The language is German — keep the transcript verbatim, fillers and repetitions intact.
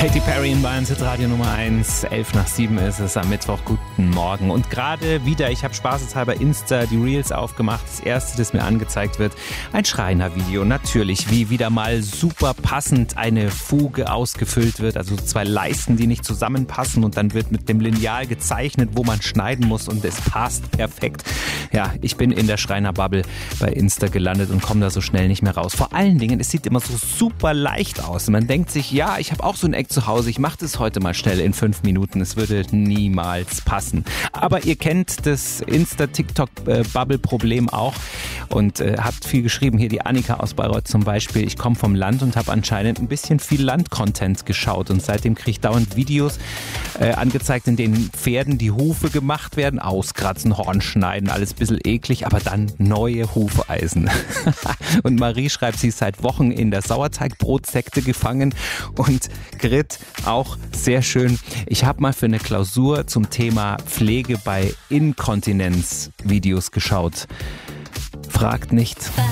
Katy Perry in Bayern Radio Nummer eins. elf nach sieben ist es am Mittwoch. Guten Morgen. Und gerade wieder, ich habe spaßeshalber Insta die Reels aufgemacht. Das erste, das mir angezeigt wird, ein Schreiner-Video. Natürlich, wie wieder mal super passend eine Fuge ausgefüllt wird. Also zwei Leisten, die nicht zusammenpassen. Und dann wird mit dem Lineal gezeichnet, wo man schneiden muss. Und es passt perfekt. Ja, ich bin in der Schreiner-Bubble bei Insta gelandet und komme da so schnell nicht mehr raus. Vor allen Dingen, es sieht immer so super leicht aus. Man denkt sich, ja, ich habe auch so ein Eck zu Hause, ich mache das heute mal schnell in fünf Minuten, es würde niemals passen. Aber ihr kennt das Insta-TikTok-Bubble-Problem auch und äh, habt viel geschrieben. Hier die Annika aus Bayreuth zum Beispiel. Ich komme vom Land und habe anscheinend ein bisschen viel Land-Content geschaut und seitdem kriege ich dauernd Videos äh, angezeigt, in denen Pferden die Hufe gemacht werden, auskratzen, Horn schneiden, alles ein bisschen eklig, aber dann neue Hufeisen. Und Marie schreibt, sie ist seit Wochen in der Sauerteigbrotsekte gefangen und Grit auch sehr schön. Ich habe mal für eine Klausur zum Thema Pflege bei Inkontinenz Videos geschaut. Fragt nicht.